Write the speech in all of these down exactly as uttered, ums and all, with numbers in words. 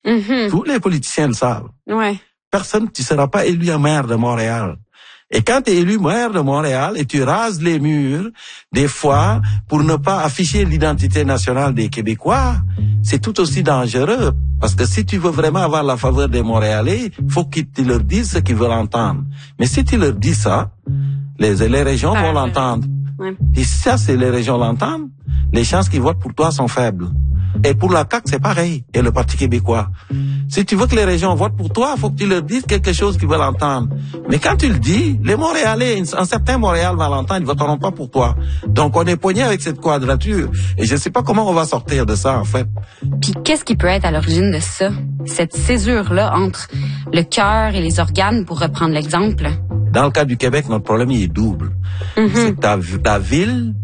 Mm-hmm. Tous les politiciens le savent. Ouais. Personne, tu seras pas élu un maire de Montréal. Et quand tu es élu maire de Montréal et tu rases les murs, des fois, pour ne pas afficher l'identité nationale des Québécois, c'est tout aussi dangereux. Parce que si tu veux vraiment avoir la faveur des Montréalais, faut que tu leur dises ce qu'ils veulent entendre. Mais si tu leur dis ça, les, les régions vont l'entendre. Ouais. Et si ça, c'est les régions l'entendent, les chances qu'ils votent pour toi sont faibles. Et pour la C A Q, c'est pareil. Et le Parti québécois. Si tu veux que les régions votent pour toi, il faut que tu leur dises quelque chose qu'ils veulent entendre. Mais quand tu le dis, les Montréalais, un certain Montréal va l'entendre, ils ne voteront pas pour toi. Donc, on est poigné avec cette quadrature. Et je ne sais pas comment on va sortir de ça, en fait. Puis, qu'est-ce qui peut être à l'origine de ça? Cette césure-là entre le cœur et les organes, pour reprendre l'exemple? Dans le cas du Québec, notre problème, il est double. Mm-hmm. C'est ta, ta ville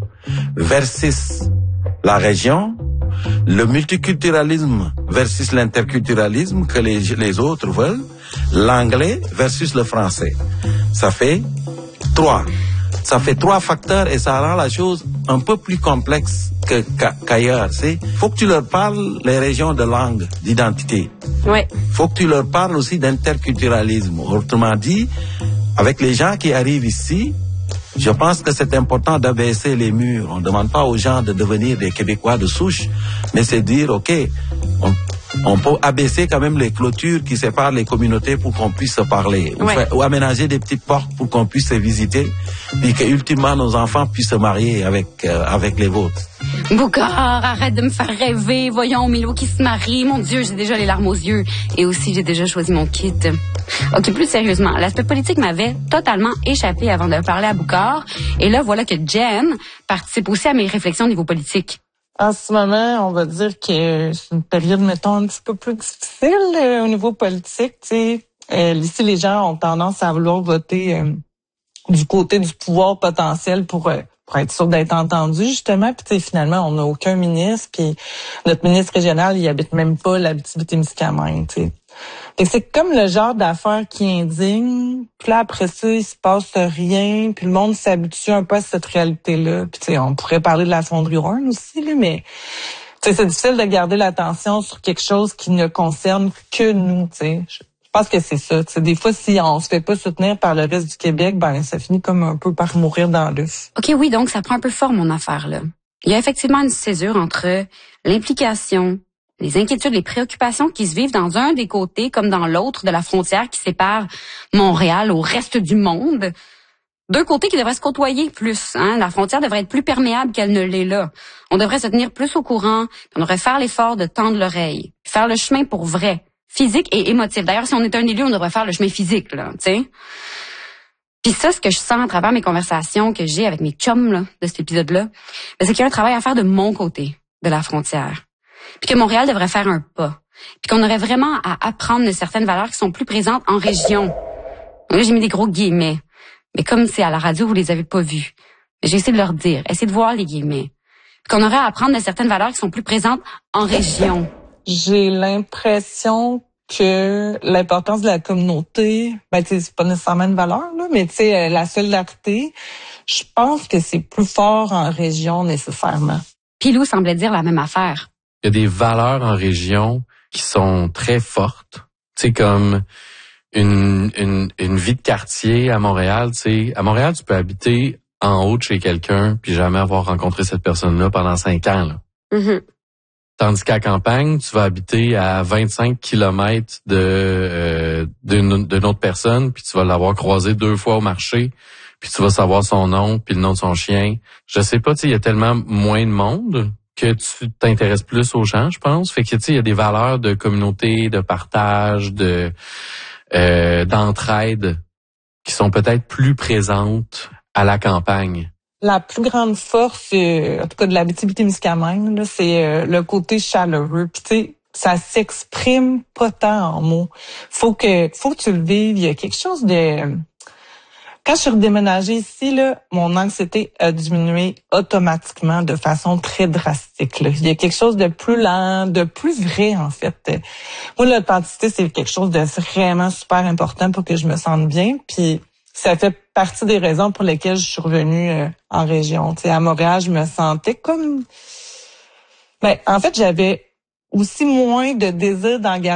versus la région, le multiculturalisme versus l'interculturalisme que les, les autres veulent, l'anglais versus le français. Ça fait trois. Ça fait trois facteurs et ça rend la chose un peu plus complexe que, qu'ailleurs. C'est, faut que tu leur parles les régions de langue, d'identité. Ouais. Faut que tu leur parles aussi d'interculturalisme. Autrement dit, avec les gens qui arrivent ici, je pense que c'est important d'abaisser les murs. On ne demande pas aux gens de devenir des Québécois de souche, mais c'est dire, OK, on, on peut abaisser quand même les clôtures qui séparent les communautés pour qu'on puisse se parler. Ouais. Ou, faire, ou aménager des petites portes pour qu'on puisse se visiter, puis que ultimement nos enfants puissent se marier avec, euh, avec les vôtres. Boucard, arrête de me faire rêver. Voyons, Milo qui se marie. Mon Dieu, j'ai déjà les larmes aux yeux. Et aussi, j'ai déjà choisi mon kit. OK, plus sérieusement, l'aspect politique m'avait totalement échappé avant de parler à Boucard. Et là, voilà que Jen participe aussi à mes réflexions au niveau politique. En ce moment, on va dire que c'est une période, mettons, un petit peu plus difficile euh, au niveau politique. Tu sais, euh, ici, les gens ont tendance à vouloir voter euh, du côté du pouvoir potentiel pour... Euh, pour être sûr d'être entendu, justement. Puis, tu sais, finalement, on n'a aucun ministre. Puis, notre ministre régional, il habite même pas l'Abitibi-Témiscamingue, tu sais. Fait que c'est comme le genre d'affaire qui est indigne. Puis là, après ça, il se passe rien. Puis le monde s'habitue un peu à cette réalité-là. Puis, tu sais, on pourrait parler de la fonderie Horn aussi, là, mais... Tu sais, c'est difficile de garder l'attention sur quelque chose qui ne concerne que nous, tu sais. Je pense que c'est ça. T'sais, des fois, si on se fait pas soutenir par le reste du Québec, ben ça finit comme un peu par mourir dans l'œuf. OK, oui, donc ça prend un peu forme, mon affaire, là. Il y a effectivement une césure entre l'implication, les inquiétudes, les préoccupations qui se vivent dans un des côtés comme dans l'autre de la frontière qui sépare Montréal au reste du monde. Deux côtés qui devraient se côtoyer plus. Hein? La frontière devrait être plus perméable qu'elle ne l'est là. On devrait se tenir plus au courant. On devrait faire l'effort de tendre l'oreille. Faire le chemin pour vrai. Physique et émotif. D'ailleurs, si on est un élu, on devrait faire le chemin physique, là, tu sais. Puis ça, ce que je sens à travers mes conversations que j'ai avec mes chums, là, de cet épisode-là, ben, c'est qu'il y a un travail à faire de mon côté de la frontière. Puis que Montréal devrait faire un pas. Puis qu'on aurait vraiment à apprendre de certaines valeurs qui sont plus présentes en région. Donc là, j'ai mis des gros guillemets. Mais comme c'est à la radio, vous les avez pas vus. J'ai essayé de leur dire, essayez de voir les guillemets. Puis qu'on aurait à apprendre de certaines valeurs qui sont plus présentes en région. J'ai l'impression que l'importance de la communauté, ben tu sais, c'est pas nécessairement une valeur là, mais tu sais, la solidarité, je pense que c'est plus fort en région nécessairement. Pilou semblait dire la même affaire. Il y a des valeurs en région qui sont très fortes, tu sais, comme une une une vie de quartier à Montréal, tu sais, à Montréal tu peux habiter en haut de chez quelqu'un puis jamais avoir rencontré cette personne-là pendant cinq ans là. Mm-hmm. Tandis qu'à campagne, tu vas habiter à vingt-cinq kilomètres de euh, d'une d'une autre personne, puis tu vas l'avoir croisé deux fois au marché, puis tu vas savoir son nom, puis le nom de son chien. Je sais pas, tu sais, il y a tellement moins de monde que tu t'intéresses plus aux gens, je pense. Fait que tu sais, il y a des valeurs de communauté, de partage, de euh, d'entraide qui sont peut-être plus présentes à la campagne. La plus grande force, euh, en tout cas de l'Abitibi-Témiscamingue, là, c'est euh, le côté chaleureux. Puis tu sais, ça s'exprime pas tant en mots. Faut que, faut que tu le vives. Il y a quelque chose de. Quand je suis redéménagée ici, là, mon anxiété a diminué automatiquement de façon très drastique. Là. Il y a quelque chose de plus lent, de plus vrai en fait. Moi, l'authenticité, c'est quelque chose de vraiment super important pour que je me sente bien. Puis ça fait partie des raisons pour lesquelles je suis revenue euh, en région. Tu sais, à Montréal, je me sentais comme... Ben, en fait, j'avais aussi moins de désir d'engagement.